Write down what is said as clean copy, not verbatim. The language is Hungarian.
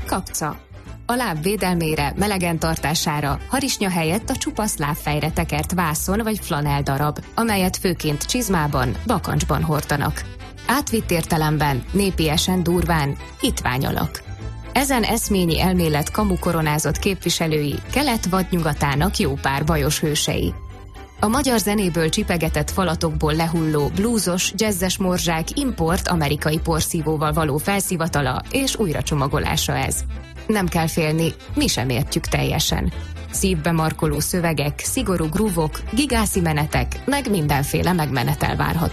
kapca. A láb védelmére, melegen tartására harisnya helyett a csupasz lábfejre tekert vászon vagy flanell darab, amelyet főként csizmában, bakancsban hordanak. Átvitt értelemben, népiesen durván, hitvány alak. Ezen eszményi elmélet kamukoronázott képviselői kelet vagy nyugatának jó pár bajos hősei. A magyar zenéből csipegetett falatokból lehulló blúzos, jazzes morzsák import amerikai porszívóval való felszivatala és újracsomagolása ez. Nem kell félni, mi sem értjük teljesen. Szívbe markoló szövegek, szigorú grúvok, gigászi menetek, meg mindenféle megmenetel várható.